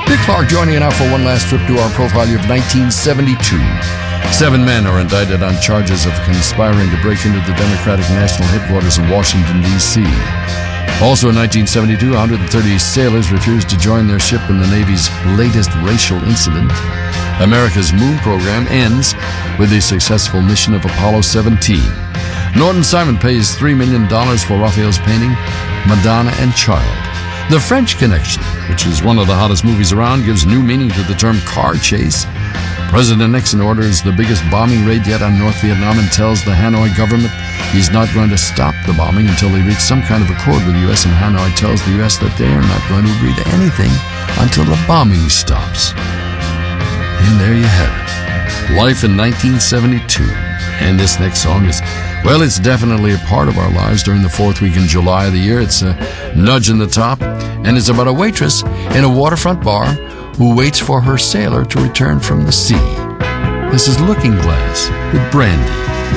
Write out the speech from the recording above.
Dick Clark joining you now for one last trip to our profile year of 1972. 7 men are indicted on charges of conspiring to break into the Democratic National Headquarters in Washington, D.C. Also in 1972, 130 sailors refused to join their ship in the Navy's latest racial incident. America's moon program ends with the successful mission of Apollo 17. Norton Simon pays $3 million for Raphael's painting, Madonna and Child. The French Connection, which is one of the hottest movies around, gives new meaning to the term car chase. President Nixon orders the biggest bombing raid yet on North Vietnam and tells the Hanoi government he's not going to stop the bombing until they reach some kind of accord with the U.S., and Hanoi tells the U.S. that they are not going to agree to anything until the bombing stops. And there you have it. Life in 1972. And this next song is, well, it's definitely a part of our lives during the 4th week in July of the year. It's a nudge in the top, and it's about a waitress in a waterfront bar who waits for her sailor to return from the sea. This is Looking Glass with Brandy.